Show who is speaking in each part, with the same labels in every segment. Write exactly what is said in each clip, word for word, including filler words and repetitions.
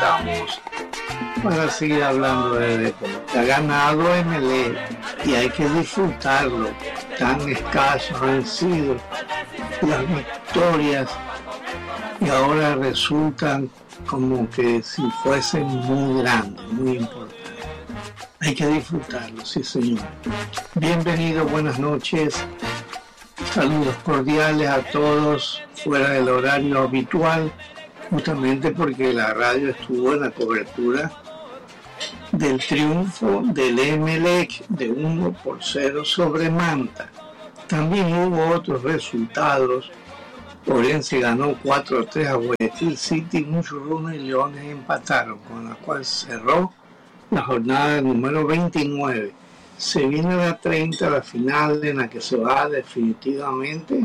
Speaker 1: estamos para seguir hablando de deporte. Ha ganado M L E y hay que disfrutarlo. Tan escasos han sido las victorias y ahora resultan como que si fuesen muy grandes, muy importantes. Hay que disfrutarlo, sí señor. Bienvenido, buenas noches. Saludos cordiales a todos fuera del horario habitual, justamente porque la radio estuvo en la cobertura del triunfo del Emelec de uno por cero sobre Manta. También hubo otros resultados. Orense ganó cuatro a tres a Guayaquil City, Muchurruna y Leones empataron, con la cual cerró la jornada número veintinueve. Se viene la treinta, la final en la que se va definitivamente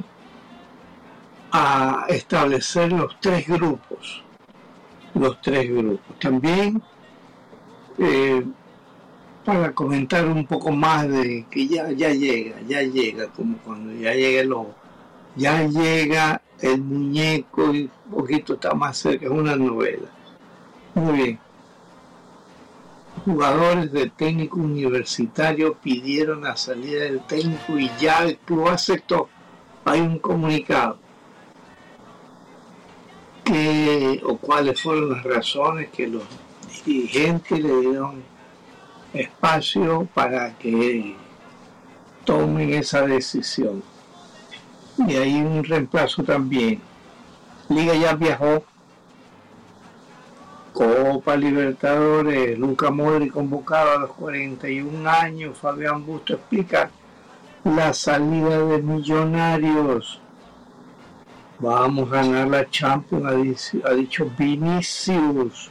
Speaker 1: a establecer los tres grupos. Los tres grupos. También eh, para comentar un poco más de que ya, ya llega, ya llega, como cuando ya llega el ojo, ya llega el muñeco y un poquito está más cerca, es una novela. Muy bien. Jugadores del técnico universitario pidieron la salida del técnico y ya el club aceptó. Hay un comunicado. Que, o cuáles fueron las razones que los dirigentes le dieron espacio para que tomen esa decisión. Y hay un reemplazo también. Liga ya viajó. Copa Libertadores, Luka Modric convocado a los cuarenta y un años, Fabián Busto explica la salida de Millonarios. Vamos a ganar la Champions, ha dicho Vinicius.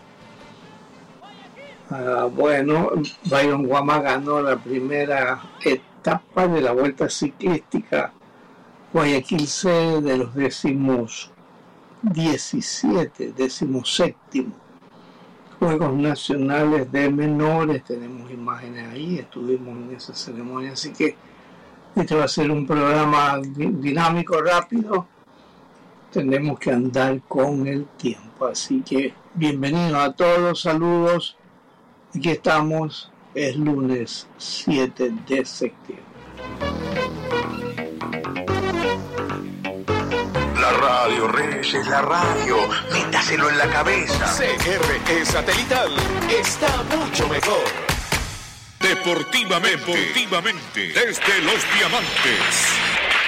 Speaker 1: Ah, bueno, Byron Guama ganó la primera etapa de la Vuelta Ciclística Guayaquil C de los décimos diecisiete, décimos séptimo. Juegos Nacionales de Menores, tenemos imágenes ahí, estuvimos en esa ceremonia, así que este va a ser un programa dinámico, rápido, tenemos que andar con el tiempo, así que bienvenidos a todos, saludos, aquí estamos, es lunes siete de septiembre.
Speaker 2: La radio, Reyes, es la radio. Métaselo en la cabeza.
Speaker 3: C R E Satelital está mucho mejor. Deportivamente, Deportivamente, desde Los Diamantes.